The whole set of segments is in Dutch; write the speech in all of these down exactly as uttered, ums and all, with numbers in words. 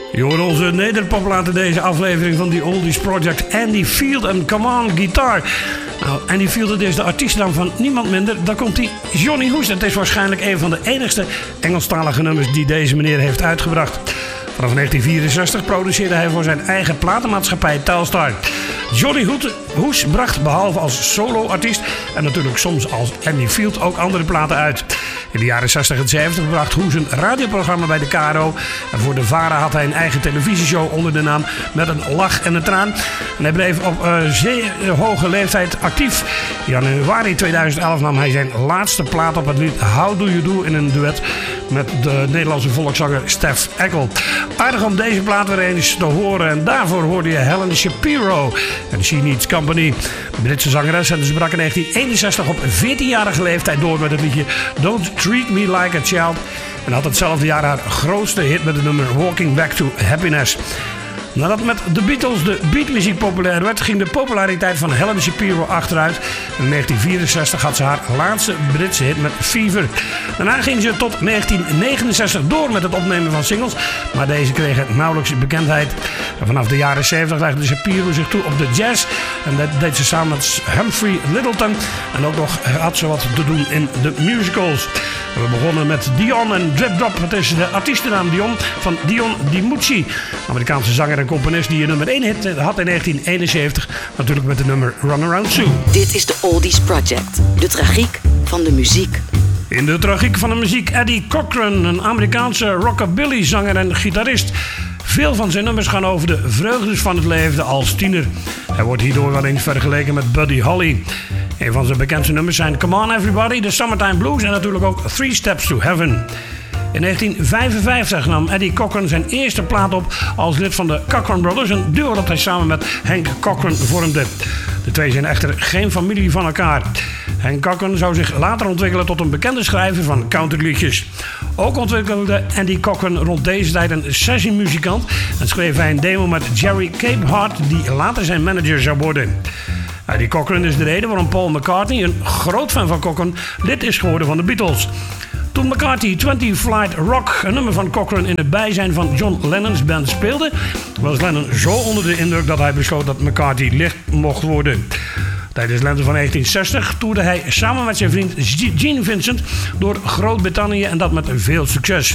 Je hoort onze nederpop laten deze aflevering van The Oldies Project. Andy Field en Come On Guitar. Nou, Andy Field, dat is de artiestennaam van niemand minder. Daar komt hij, Johnny Hoes. Het is waarschijnlijk een van de enigste Engelstalige nummers die deze meneer heeft uitgebracht. Vanaf negentien vierenzestig produceerde hij voor zijn eigen platenmaatschappij Telstar. Johnny Hoes bracht behalve als solo-artiest en natuurlijk soms als Andy Field ook andere platen uit. In de jaren zestig en zeventig bracht Hoes een radioprogramma bij de K R O. En voor de VARA had hij een eigen televisieshow onder de naam Met een lach en een traan. En hij bleef op uh, zeer hoge leeftijd actief. In januari tweeduizend elf nam hij zijn laatste plaat op, het lied How Do You Do, in een duet met de Nederlandse volkszanger Stef Eckel. Aardig om deze plaat weer eens te horen. En daarvoor hoorde je Helen Shapiro en She Needs Company. De Britse zangeres, en ze brak in negentien eenenzestig op veertienjarige leeftijd door met het liedje Don't Treat Me Like a Child. En had hetzelfde jaar haar grootste hit met het nummer Walking Back to Happiness. Nadat met de Beatles de beatmuziek populair werd, ging de populariteit van Helen Shapiro achteruit. In negentien vierenzestig had ze haar laatste Britse hit met Fever. Daarna ging ze tot negentien negenenzestig door met het opnemen van singles, maar deze kregen nauwelijks bekendheid. En vanaf de jaren zeventig legde Shapiro zich toe op de jazz. En dat deed ze samen met Humphrey Lyttelton. En ook nog had ze wat te doen in de musicals. We begonnen met Dion en Drip Drop. Het is de artiestennaam Dion van Dion DiMucci, Amerikaanse zanger en componist die een nummer één hit had in negentien eenenzeventig. Natuurlijk met de nummer Run Around Sue. Dit is de Oldies Project. De tragiek van de muziek. In de tragiek van de muziek Eddie Cochran, een Amerikaanse rockabilly zanger en gitarist. Veel van zijn nummers gaan over de vreugdes van het leven als tiener. Hij wordt hierdoor wel eens vergeleken met Buddy Holly. Een van zijn bekendste nummers zijn Come On Everybody, The Summertime Blues en natuurlijk ook Three Steps to Heaven. In negentien vijfenvijftig nam Eddie Cochran zijn eerste plaat op als lid van de Cochran Brothers, een duo dat hij samen met Hank Cochran vormde. De twee zijn echter geen familie van elkaar. Hank Cochran zou zich later ontwikkelen tot een bekende schrijver van countryliedjes. Ook ontwikkelde Andy Cochran rond deze tijd een sessiemuzikant en schreef hij een demo met Jerry Capehart, die later zijn manager zou worden. Eddie Cochran is de reden waarom Paul McCartney, een groot fan van Cochran, lid is geworden van de Beatles. Toen McCartney twintig Flight Rock, een nummer van Cochran, in het bijzijn van John Lennon's band speelde, was Lennon zo onder de indruk dat hij besloot dat McCartney lid mocht worden. Tijdens de lente van negentien zestig toerde hij samen met zijn vriend Gene Vincent door Groot-Brittannië en dat met veel succes.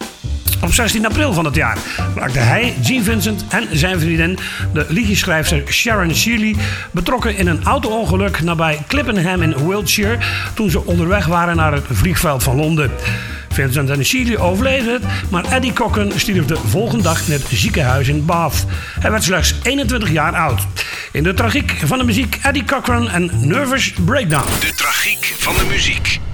Op zestien april van het jaar raakte hij, Gene Vincent en zijn vriendin, de liedjeschrijfster Sharon Shealy, betrokken in een auto-ongeluk nabij Clippenham in Wiltshire toen ze onderweg waren naar het vliegveld van Londen. Vincent en Shealy overleefden het, maar Eddie Cochran stierf de volgende dag in het ziekenhuis in Bath. Hij werd slechts eenentwintig jaar oud. In de tragiek van de muziek Eddie Cochran en Nervous Breakdown. De tragiek van de muziek.